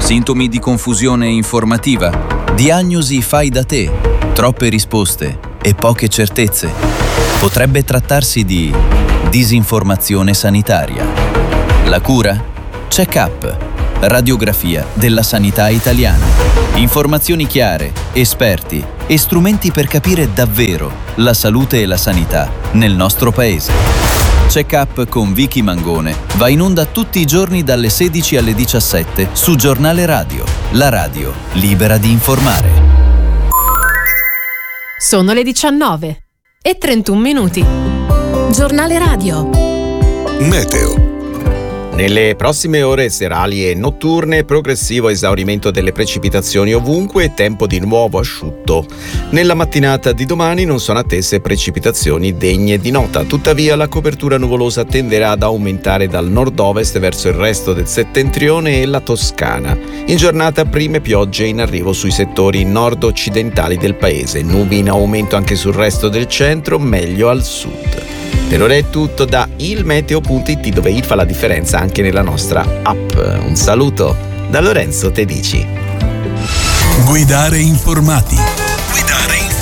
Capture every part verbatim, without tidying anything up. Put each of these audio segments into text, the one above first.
Sintomi di confusione informativa? Diagnosi fai da te? Troppe risposte e poche certezze? Potrebbe trattarsi di disinformazione sanitaria. La cura? Check-up. Radiografia della sanità italiana. Informazioni chiare, esperti e strumenti per capire davvero la salute e la sanità nel nostro paese. Check-up con Vicky Mangone va in onda tutti i giorni dalle sedici alle diciassette su Giornale Radio, la radio libera di informare. Sono le diciannove e trentuno minuti. Giornale Radio. Meteo. Nelle prossime ore serali e notturne, progressivo esaurimento delle precipitazioni ovunque e tempo di nuovo asciutto. Nella mattinata di domani non sono attese precipitazioni degne di nota, tuttavia la copertura nuvolosa tenderà ad aumentare dal nord-ovest verso il resto del settentrione e la Toscana. In giornata prime piogge in arrivo sui settori nord-occidentali del paese, nubi in aumento anche sul resto del centro, meglio al sud. Per ora è tutto da ilmeteo punto it, dove il fa la differenza anche nella nostra app. Un saluto da Lorenzo Tedici. Guidare informati. Guidare informati.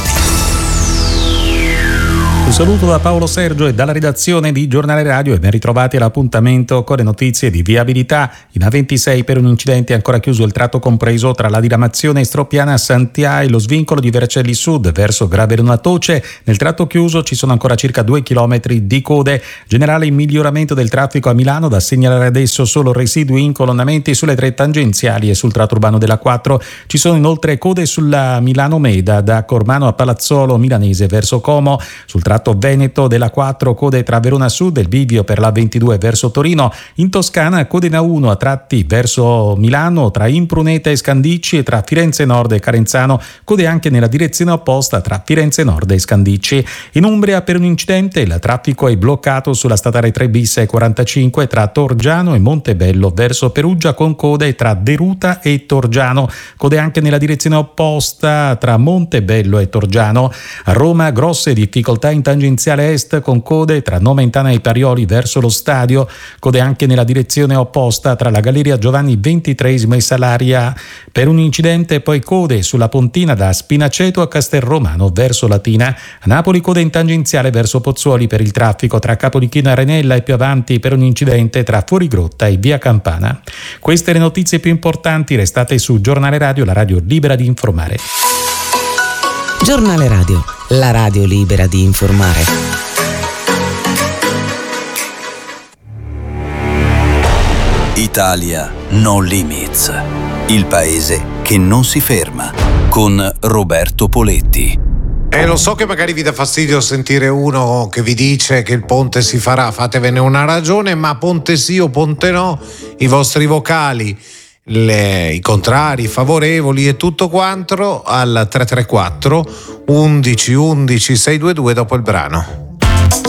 Un saluto da Paolo Sergio e dalla redazione di Giornale Radio e ben ritrovati all'appuntamento con le notizie di viabilità. In A ventisei per un incidente è ancora chiuso il tratto compreso tra la diramazione Stropiana Santia e lo svincolo di Vercelli Sud verso Graverona Toce. Nel tratto chiuso ci sono ancora circa due chilometri di code. Generale miglioramento del traffico a Milano, da segnalare adesso solo residui incolonnamenti sulle tre tangenziali e sul tratto urbano della quattro. Ci sono inoltre code sulla Milano Meda da Cormano a Palazzolo Milanese verso Como. Sul tratto Veneto della quattro, code tra Verona Sud e il bivio per la ventidue verso Torino. In Toscana code in A uno a tratti verso Milano tra Impruneta e Scandicci e tra Firenze Nord e Carenzano, code anche nella direzione opposta tra Firenze Nord e Scandicci. In Umbria per un incidente il traffico è bloccato sulla statale tre bis e quarantacinque tra Torgiano e Montebello verso Perugia, con code tra Deruta e Torgiano, code anche nella direzione opposta tra Montebello e Torgiano. A Roma grosse difficoltà in tangenziale est con code tra Nomentana e Parioli verso lo stadio, code anche nella direzione opposta tra la Galleria Giovanni ventitreesimo e Salaria. Per un incidente poi code sulla Pontina da Spinaceto a Castelromano verso Latina. A Napoli code in tangenziale verso Pozzuoli per il traffico tra Capodichino e Arenella e più avanti per un incidente tra Fuorigrotta e Via Campana. Queste le notizie più importanti, restate su Giornale Radio, la radio libera di informare. Giornale Radio, la radio libera di informare. Italia No Limits, il paese che non si ferma, con Roberto Poletti. Eh, lo so che magari vi dà fastidio sentire uno che vi dice che il ponte si farà, fatevene una ragione, ma ponte sì o ponte no, i vostri vocali, Le, i contrari, i favorevoli e tutto quanto al tre tre quattro undici undici sei due due dopo il brano.